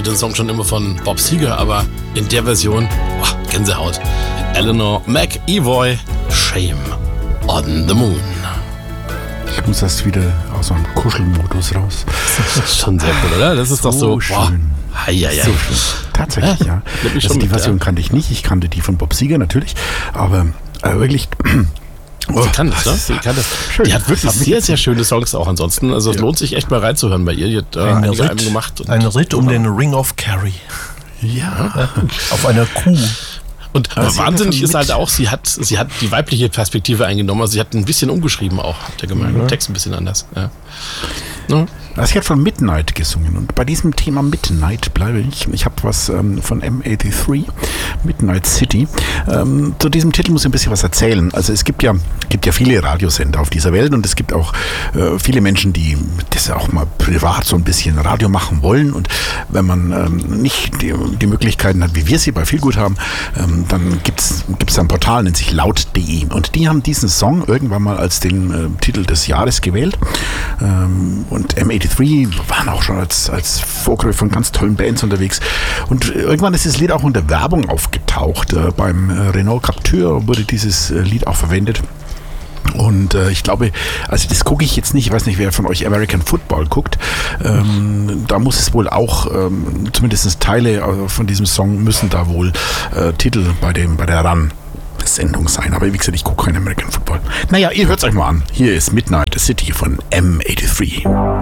den Song schon immer von Bob Seger, aber in der Version, Gänsehaut. Eleanor McEvoy, Shame on the Moon. Ich muss erst wieder aus einem Kuschelmodus raus. Das ist schon sehr cool, oder? Das ist doch so schön. So schön. Tatsächlich, ja. Also die Version kannte ich nicht. Ich kannte die von Bob Seger natürlich. Aber wirklich... Sie kann das, ne? Sie kann das. Die hat wirklich sehr, sehr schöne Songs auch ansonsten. Also es lohnt sich echt mal reinzuhören bei ihr. Die hat einige Alben gemacht. Ein Ritt um den Ring of Kerry. Ja. Auf einer Kuh. Und wahnsinnig ist halt auch, sie hat die weibliche Perspektive eingenommen. Also sie hat ein bisschen umgeschrieben auch, hat er gemeint. Der Text ein bisschen anders. Ja. Also ich hat von Midnight gesungen und bei diesem Thema Midnight bleibe ich. Ich habe was von M83, Midnight City. Zu diesem Titel muss ich ein bisschen was erzählen. Also es gibt ja viele Radiosender auf dieser Welt und es gibt auch viele Menschen, die das auch mal privat so ein bisschen Radio machen wollen und wenn man nicht die Möglichkeiten hat, wie wir sie bei Feelgood haben, dann gibt's ein Portal, nennt sich laut.de und die haben diesen Song irgendwann mal als den Titel des Jahres gewählt. Und M83 waren auch schon als Vorgriff von ganz tollen Bands unterwegs. Und irgendwann ist das Lied auch in der Werbung aufgetaucht. Beim Renault Captur wurde dieses Lied auch verwendet. Und ich glaube, also das gucke ich jetzt nicht, ich weiß nicht, wer von euch American Football guckt, da muss es wohl auch, zumindest Teile von diesem Song müssen da wohl Titel bei der Sendung sein. Aber wie gesagt, ich gucke kein American Football. Naja, ihr hört es euch mal an. Hier ist Midnight City von M83.